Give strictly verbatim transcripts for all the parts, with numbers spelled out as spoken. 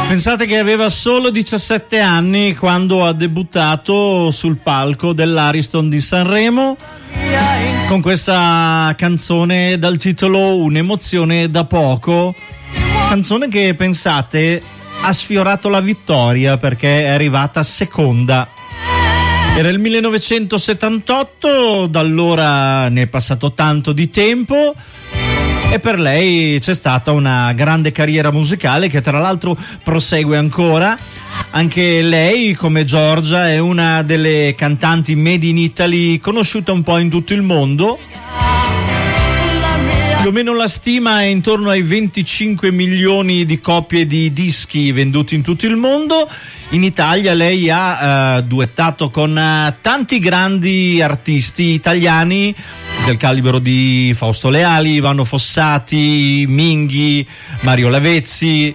Pensate che aveva solo diciassette anni quando ha debuttato sul palco dell'Ariston di Sanremo con questa canzone dal titolo Un'emozione da poco, canzone che, pensate, ha sfiorato la vittoria perché è arrivata seconda. Era il millenovecentosettantotto, da allora ne è passato tanto di tempo e per lei c'è stata una grande carriera musicale che tra l'altro prosegue ancora. Anche lei, come Giorgia, è una delle cantanti made in Italy conosciuta un po' in tutto il mondo. Più o meno la stima è intorno ai venticinque milioni di copie di dischi venduti in tutto il mondo. In Italia lei ha uh, duettato con uh, tanti grandi artisti italiani del calibro di Fausto Leali, Ivano Fossati, Minghi, Mario Lavezzi,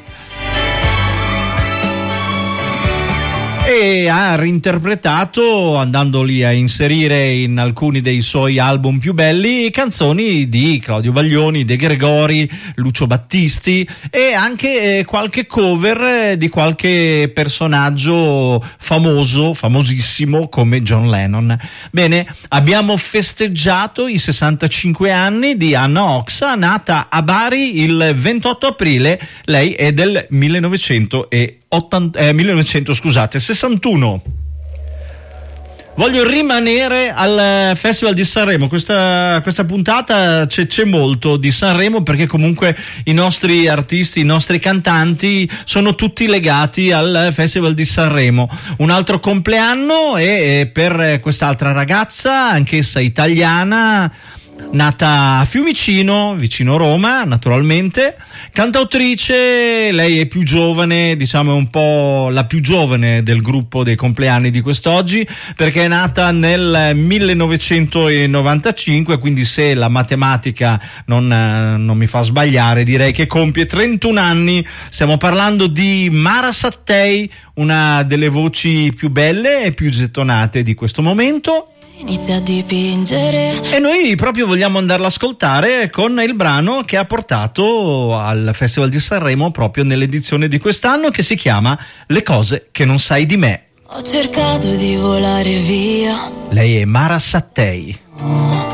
e ha reinterpretato, andandoli a inserire in alcuni dei suoi album più belli, canzoni di Claudio Baglioni, De Gregori, Lucio Battisti e anche eh, qualche cover eh, di qualche personaggio famoso, famosissimo come John Lennon. Bene, abbiamo festeggiato i sessantacinque anni di Anna Oxa, nata a Bari il ventotto aprile. Lei è del millenovecento e ottanta, eh, millenovecento scusate, sessantuno. Voglio rimanere al Festival di Sanremo. Questa, questa puntata c'è, c'è molto di Sanremo perché comunque i nostri artisti, i nostri cantanti sono tutti legati al Festival di Sanremo. Un altro compleanno è per quest'altra ragazza, anch'essa italiana, nata a Fiumicino, vicino Roma, naturalmente, cantautrice. Lei è più giovane, diciamo è un po' la più giovane del gruppo dei compleanni di quest'oggi, perché è nata nel millenovecentonovantacinque, quindi se la matematica non, non mi fa sbagliare, direi che compie trentuno anni. Stiamo parlando di Mara Sattei, una delle voci più belle e più gettonate di questo momento. Inizia a dipingere. E noi proprio vogliamo andarla a ascoltare con il brano che ha portato al Festival di Sanremo proprio nell'edizione di quest'anno, che si chiama Le cose che non sai di me. Ho cercato di volare via. Lei è Mara Sattei. Oh.